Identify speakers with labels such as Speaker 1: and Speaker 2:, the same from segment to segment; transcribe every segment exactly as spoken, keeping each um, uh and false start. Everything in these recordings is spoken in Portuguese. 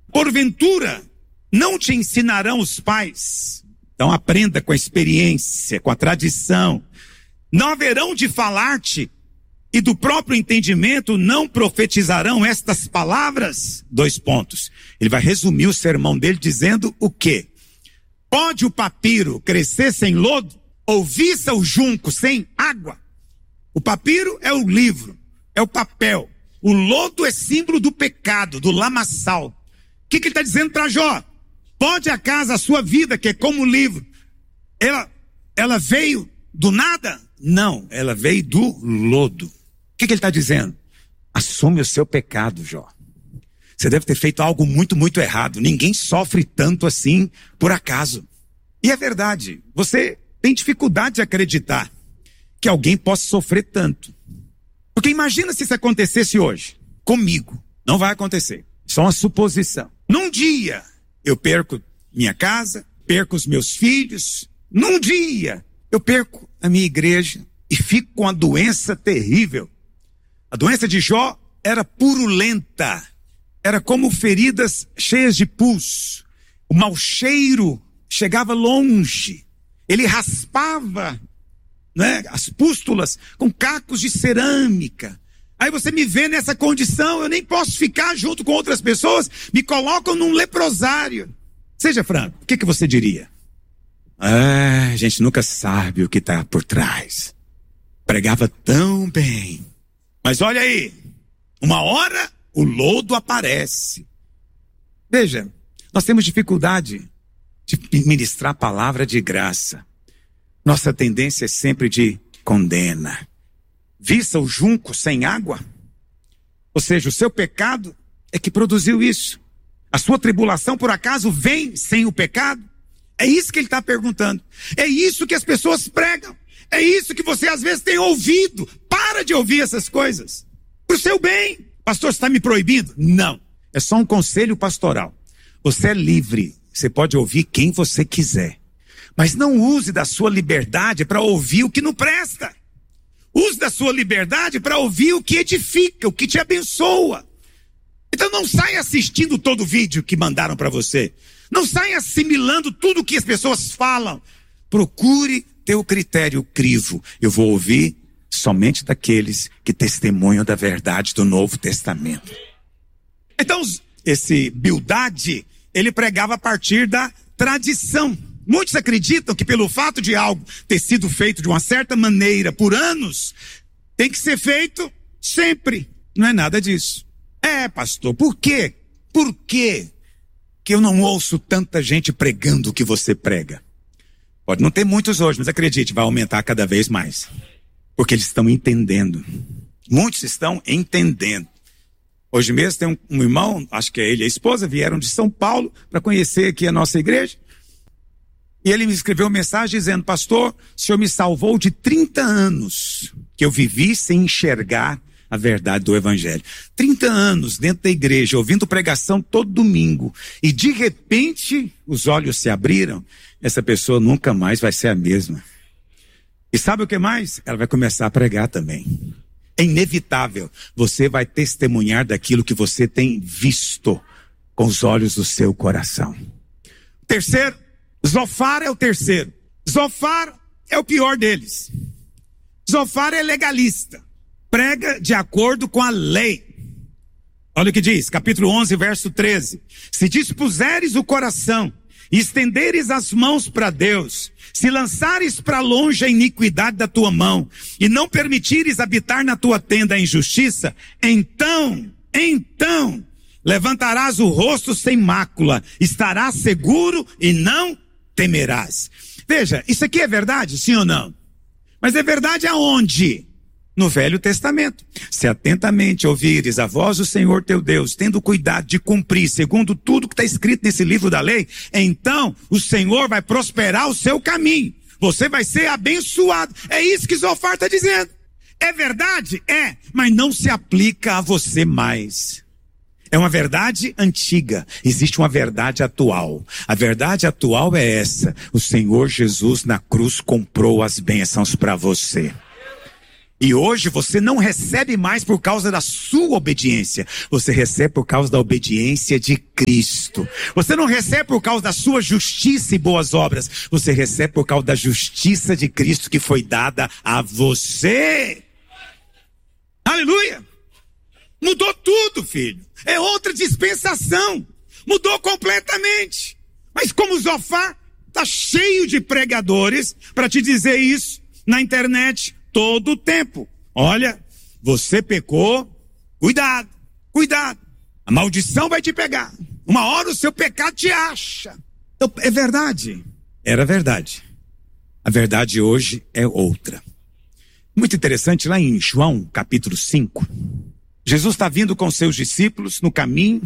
Speaker 1: Porventura, não te ensinarão os pais? Então aprenda com a experiência, com a tradição. Não haverão de falar-te, e do próprio entendimento não profetizarão estas palavras? Dois pontos. Ele vai resumir o sermão dele dizendo o quê? Pode o papiro crescer sem lodo? Ou viça o junco sem água? O papiro é o livro, é o papel. O lodo é símbolo do pecado, do lamaçal. O que, que ele está dizendo para Jó? Pode acaso a sua vida, que é como o livro, ela, ela veio do nada? Não, ela veio do lodo. O que, que ele está dizendo? Assume o seu pecado, Jó. Você deve ter feito algo muito, muito errado. Ninguém sofre tanto assim por acaso. E é verdade, você tem dificuldade de acreditar que alguém possa sofrer tanto. Porque imagina se isso acontecesse hoje, comigo. Não vai acontecer, só uma suposição. Num dia, eu perco minha casa, perco os meus filhos. Num dia, eu perco a minha igreja e fico com uma doença terrível. A doença de Jó era purulenta. Era como feridas cheias de pus. O mau cheiro chegava longe. Ele raspava, né, as pústulas com cacos de cerâmica. Aí você me vê nessa condição, eu nem posso ficar junto com outras pessoas, me colocam num leprosário. Seja franco, o que, que você diria? Ah, a gente nunca sabe o que está por trás. Pregava tão bem. Mas olha aí, uma hora o lodo aparece. Veja, nós temos dificuldade de ministrar a palavra de graça. Nossa tendência é sempre de condena. Viça o junco sem água? Ou seja, o seu pecado é que produziu isso. A sua tribulação, por acaso, vem sem o pecado? É isso que ele está perguntando. É isso que as pessoas pregam. É isso que você às vezes tem ouvido. Para de ouvir essas coisas. Para o seu bem. Pastor, você está me proibindo? Não. É só um conselho pastoral. Você é livre. Você pode ouvir quem você quiser. Mas não use da sua liberdade para ouvir o que não presta. Use da sua liberdade para ouvir o que edifica, o que te abençoa. Então não saia assistindo todo o vídeo que mandaram para você. Não saia assimilando tudo o que as pessoas falam. Procure ter o critério crivo. Eu vou ouvir somente daqueles que testemunham da verdade do Novo Testamento. Então, esse Bildade, ele pregava a partir da tradição. Muitos acreditam que pelo fato de algo ter sido feito de uma certa maneira por anos, tem que ser feito sempre. Não é nada disso. É, pastor, por quê? Por quê que eu não ouço tanta gente pregando o que você prega? Pode não ter muitos hoje, mas acredite, vai aumentar cada vez mais. Porque eles estão entendendo. Muitos estão entendendo. Hoje mesmo tem um, um irmão, acho que é ele e a esposa, vieram de São Paulo para conhecer aqui a nossa igreja. E ele me escreveu uma mensagem dizendo: pastor, o senhor me salvou de trinta anos que eu vivi sem enxergar a verdade do evangelho. trinta anos dentro da igreja, ouvindo pregação todo domingo. E de repente, os olhos se abriram. Essa pessoa nunca mais vai ser a mesma. E sabe o que mais? Ela vai começar a pregar também. É inevitável. Você vai testemunhar daquilo que você tem visto com os olhos do seu coração. Terceiro, Zofar é o terceiro. Zofar é o pior deles. Zofar é legalista. Prega de acordo com a lei. Olha o que diz, capítulo onze, verso treze. Se dispuseres o coração e estenderes as mãos para Deus, se lançares para longe a iniquidade da tua mão e não permitires habitar na tua tenda a injustiça, então, então, levantarás o rosto sem mácula, estarás seguro e não temerás. Veja, isso aqui é verdade, sim ou não? Mas é verdade aonde? No Velho Testamento. Se atentamente ouvires a voz do Senhor teu Deus, tendo cuidado de cumprir segundo tudo que está escrito nesse livro da lei, então o Senhor vai prosperar o seu caminho. Você vai ser abençoado. É isso que Zofar está dizendo. É verdade? É, mas não se aplica a você mais. É uma verdade antiga, existe uma verdade atual. A verdade atual é essa: o Senhor Jesus na cruz comprou as bênçãos para você. E hoje você não recebe mais por causa da sua obediência. Você recebe por causa da obediência de Cristo. Você não recebe por causa da sua justiça e boas obras. Você recebe por causa da justiça de Cristo que foi dada a você. Aleluia! Mudou tudo, filho. É outra dispensação. Mudou completamente. Mas como Zofar está cheio de pregadores para te dizer isso na internet todo o tempo. Olha, você pecou, cuidado, cuidado. A maldição vai te pegar. Uma hora o seu pecado te acha. Então, é verdade. Era verdade. A verdade hoje é outra. Muito interessante, lá em João, capítulo cinco, Jesus está vindo com seus discípulos no caminho.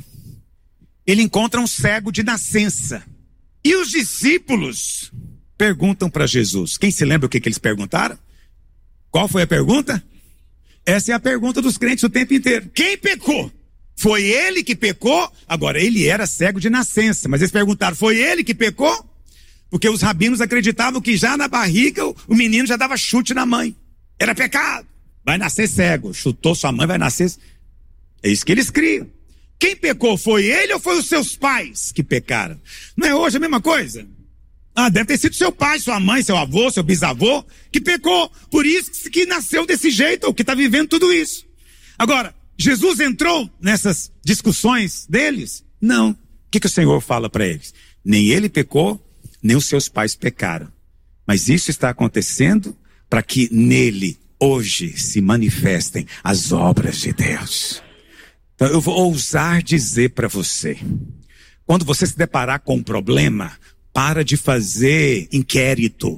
Speaker 1: Ele encontra um cego de nascença. E os discípulos perguntam para Jesus. Quem se lembra o que, que eles perguntaram? Qual foi a pergunta? Essa é a pergunta dos crentes o tempo inteiro. Quem pecou? Foi ele que pecou? Agora, ele era cego de nascença, mas eles perguntaram, foi ele que pecou? Porque os rabinos acreditavam que já na barriga o, o menino já dava chute na mãe. Era pecado. Vai nascer cego. Chutou sua mãe, vai nascer... É isso que eles criam. Quem pecou? Foi ele ou foi os seus pais que pecaram? Não é hoje a mesma coisa? Ah, deve ter sido seu pai, sua mãe, seu avô, seu bisavô, que pecou. Por isso que nasceu desse jeito, ou que está vivendo tudo isso. Agora, Jesus entrou nessas discussões deles? Não. O que, que o Senhor fala para eles? Nem ele pecou, nem os seus pais pecaram. Mas isso está acontecendo para que nele, hoje, se manifestem as obras de Deus. Então, eu vou ousar dizer para você, quando você se deparar com um problema, para de fazer inquérito,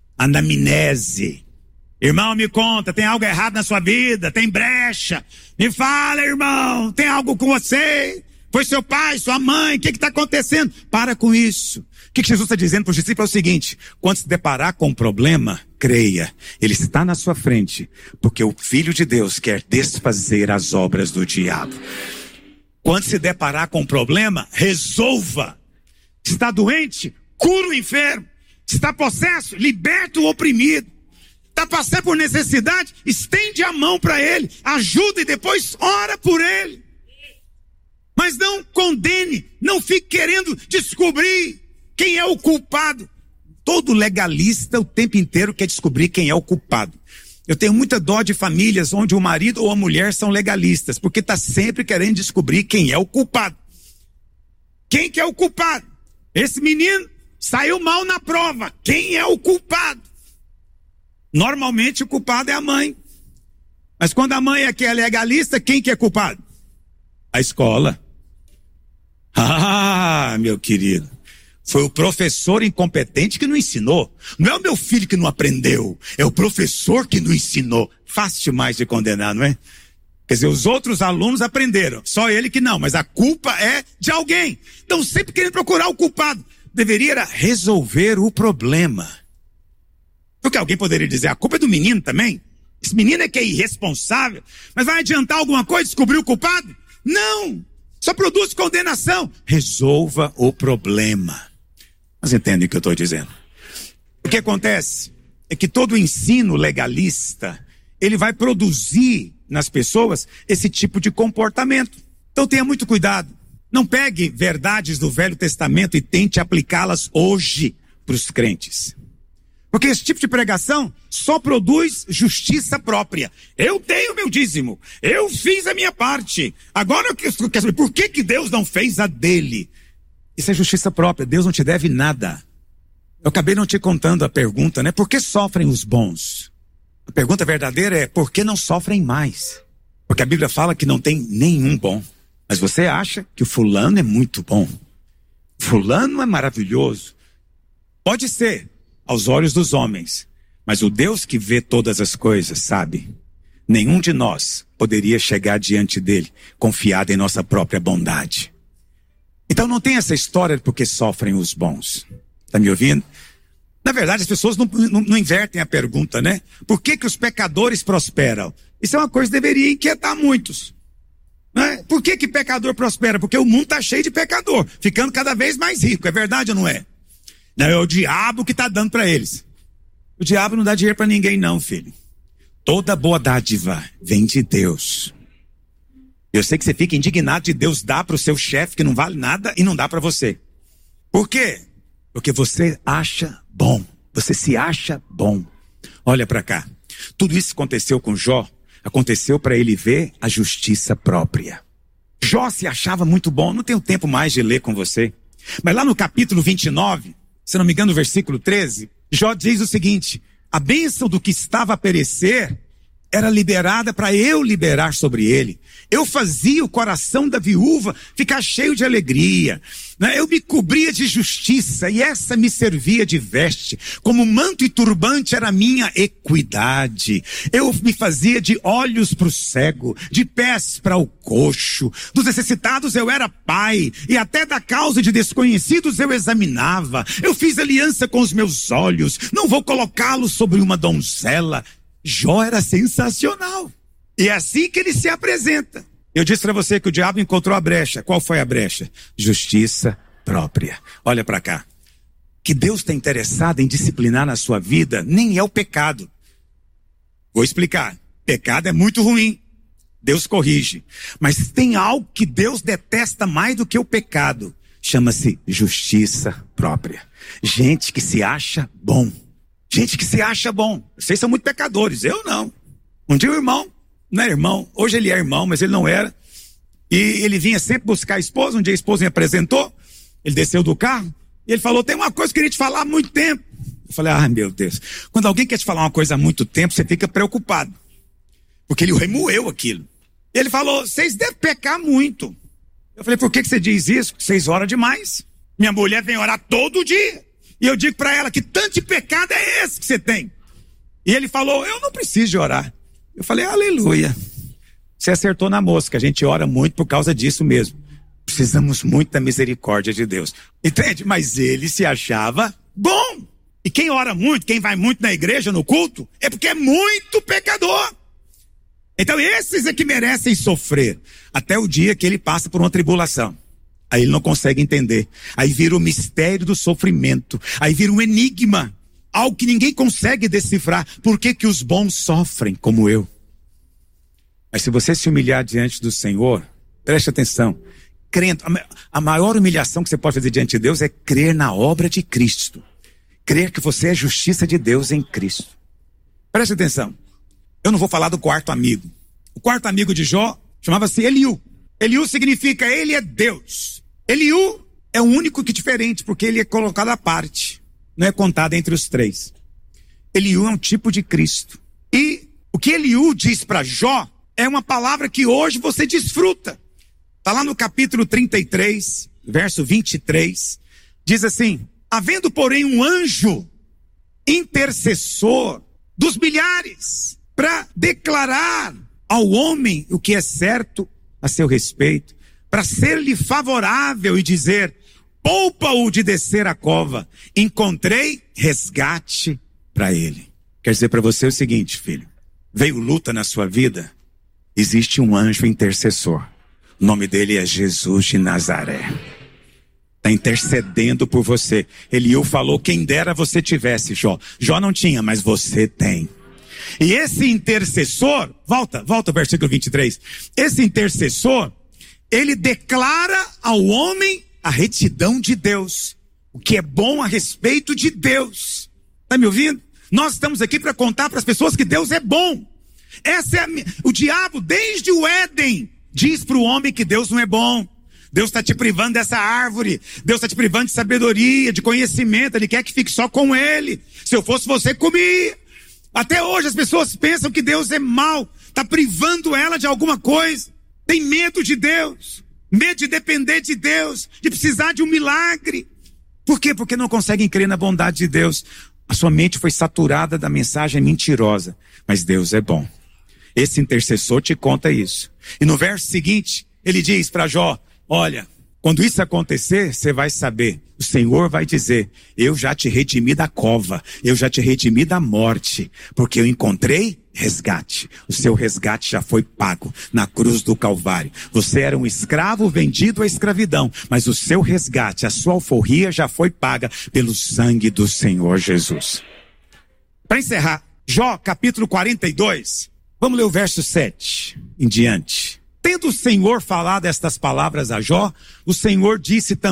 Speaker 1: anamnese. Irmão, me conta, tem algo errado na sua vida? Tem brecha? Me fala, irmão, tem algo com você? Foi seu pai, sua mãe? O que está acontecendo? Para com isso. O que, que Jesus está dizendo para os discípulos é o seguinte: quando se deparar com um problema, creia, ele está na sua frente, porque o Filho de Deus quer desfazer as obras do diabo. Quando se deparar com um problema, resolva. Está doente? Cura o enfermo. Está possesso? Liberta o oprimido. Está passando por necessidade? Estende a mão para ele. Ajuda e depois ora por ele. Mas não condene. Não fique querendo descobrir quem é o culpado. Todo legalista o tempo inteiro quer descobrir quem é o culpado. Eu tenho muita dó de famílias onde o marido ou a mulher são legalistas, porque está sempre querendo descobrir quem é o culpado. Quem que é o culpado? Esse menino saiu mal na prova. Quem é o culpado? Normalmente o culpado é a mãe. Mas quando a mãe é que é legalista, quem que é culpado? A escola. Ah, meu querido. Foi o professor incompetente que não ensinou. Não é o meu filho que não aprendeu. É o professor que não ensinou. Fácil demais de condenar, não é? Quer dizer, os outros alunos aprenderam, só ele que não, mas a culpa é de alguém. Então, sempre querendo procurar o culpado. Deveria era resolver o problema. Porque alguém poderia dizer, a culpa é do menino também? Esse menino é que é irresponsável, mas vai adiantar alguma coisa, descobrir o culpado? Não! Só produz condenação. Resolva o problema. Mas entendem o que eu estou dizendo? O que acontece é que todo ensino legalista, ele vai produzir nas pessoas esse tipo de comportamento. Então tenha muito cuidado. Não pegue verdades do Velho Testamento e tente aplicá-las hoje para os crentes. Porque esse tipo de pregação só produz justiça própria. Eu tenho meu dízimo. Eu fiz a minha parte. Agora eu quero saber por que, que Deus não fez a dele. Isso é justiça própria. Deus não te deve nada. Eu acabei não te contando a pergunta, né? Por que sofrem os bons? A pergunta verdadeira é, por que não sofrem mais? Porque a Bíblia fala que não tem nenhum bom. Mas você acha que o fulano é muito bom. Fulano é maravilhoso. Pode ser, aos olhos dos homens. Mas o Deus que vê todas as coisas, sabe? Nenhum de nós poderia chegar diante dele confiado em nossa própria bondade. Então não tem essa história de porque sofrem os bons. Está me ouvindo? Na verdade, as pessoas não, não, não invertem a pergunta, né? Por que que os pecadores prosperam? Isso é uma coisa que deveria inquietar muitos. Né? Por que que pecador prospera? Porque o mundo está cheio de pecador, ficando cada vez mais rico. É verdade ou não é? Não, é o diabo que está dando para eles. O diabo não dá dinheiro para ninguém não, filho. toda boa dádiva vem de Deus. Eu sei que você fica indignado de Deus dar para o seu chefe que não vale nada e não dá para você. Por quê? Porque você acha bom. Você se acha bom. Olha para cá. Tudo isso aconteceu com Jó. Aconteceu para ele ver a justiça própria. Jó se achava muito bom. Não tenho tempo mais de ler com você. Mas lá no capítulo vinte e nove, se não me engano, no versículo treze, Jó diz o seguinte: a bênção do que estava a perecer era liberada para eu liberar sobre ele. Eu fazia o coração da viúva ficar cheio de alegria, né? Eu me cobria de justiça e essa me servia de veste. Como manto e turbante era minha equidade. Eu me fazia de olhos para o cego, de pés para o coxo. Dos necessitados eu era pai e até da causa de desconhecidos eu examinava. Eu fiz aliança com os meus olhos, não vou colocá-los sobre uma donzela. Jó era sensacional. E é assim que ele se apresenta. Eu disse para você que o diabo encontrou a brecha. Qual foi a brecha? Justiça própria. Olha para cá. Que Deus está interessado em disciplinar na sua vida nem é o pecado. Vou explicar. Pecado é muito ruim. Deus corrige. Mas tem algo que Deus detesta mais do que o pecado. Chama-se justiça própria. Gente que se acha bom. Gente que se acha bom. Vocês são muito pecadores, eu não. Um dia o irmão, não é irmão, hoje ele é irmão, mas ele não era. E ele vinha sempre buscar a esposa, um dia a esposa me apresentou, ele desceu do carro, e ele falou, tem uma coisa que eu queria te falar há muito tempo. Eu falei, ah, meu Deus. Quando alguém quer te falar uma coisa há muito tempo, você fica preocupado. Porque ele remoeu aquilo. E ele falou, vocês devem pecar muito. Eu falei, por que que você diz isso? Vocês oram demais. Minha mulher vem orar todo dia. E eu digo para ela, que tanto de pecado é esse que você tem? E ele falou, eu não preciso de orar. Eu falei, aleluia. Você acertou na mosca, a gente ora muito por causa disso mesmo. Precisamos muito da misericórdia de Deus. Entende? Mas ele se achava bom. E quem ora muito, quem vai muito na igreja, no culto, é porque é muito pecador. Então esses é que merecem sofrer. Até o dia que ele passa por uma tribulação. Aí ele não consegue entender. Aí vira o mistério do sofrimento. Aí vira um enigma. Algo que ninguém consegue decifrar. Por que que os bons sofrem como eu? Mas se você se humilhar diante do Senhor, preste atenção. Crendo, a maior humilhação que você pode fazer diante de Deus é crer na obra de Cristo. Crer que você é justiça de Deus em Cristo. Preste atenção. Eu não vou falar do quarto amigo. O quarto amigo de Jó chamava-se Eliú. Eliú significa ele é Deus. Eliú é o único que é diferente, porque ele é colocado à parte. Não é contado entre os três. Eliú é um tipo de Cristo. E o que Eliú diz para Jó é uma palavra que hoje você desfruta. Está lá no capítulo trinta e três, verso vinte e três. Diz assim, havendo porém um anjo intercessor dos milhares para declarar ao homem o que é certo a seu respeito, para ser-lhe favorável e dizer, poupa-o de descer a cova, encontrei resgate para ele. Quer dizer para você o seguinte, filho, veio luta na sua vida, existe um anjo intercessor, o nome dele é Jesus de Nazaré, está intercedendo por você. Eliú falou, quem dera você tivesse, Jó. Jó não tinha, mas você tem. E esse intercessor, volta, volta ao versículo vinte e três. Esse intercessor, ele declara ao homem a retidão de Deus. O que é bom a respeito de Deus. Está me ouvindo? Nós estamos aqui para contar para as pessoas que Deus é bom. Essa é a, o diabo, desde o Éden, diz para o homem que Deus não é bom. Deus está te privando dessa árvore. Deus está te privando de sabedoria, de conhecimento. Ele quer que fique só com ele. Se eu fosse você, comia. Até hoje as pessoas pensam que Deus é mau, está privando ela de alguma coisa, tem medo de Deus, medo de depender de Deus, de precisar de um milagre. Por quê? Porque não conseguem crer na bondade de Deus. A sua mente foi saturada da mensagem mentirosa, mas Deus é bom. Esse intercessor te conta isso. E no verso seguinte, ele diz para Jó, olha, quando isso acontecer, você vai saber. O Senhor vai dizer, eu já te redimi da cova, eu já te redimi da morte, porque eu encontrei resgate. O seu resgate já foi pago na cruz do Calvário. Você era um escravo vendido à escravidão, mas o seu resgate, a sua alforria já foi paga pelo sangue do Senhor Jesus. Para encerrar, Jó, capítulo quarenta e dois. Vamos ler o verso sete em diante. Tendo o Senhor falado estas palavras a Jó, o Senhor disse também